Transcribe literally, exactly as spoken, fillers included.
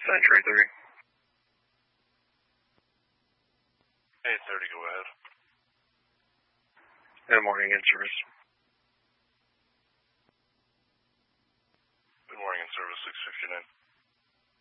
Century three. eight thirty, go ahead. Good morning, in service. Good morning, in service, six fifty-nine.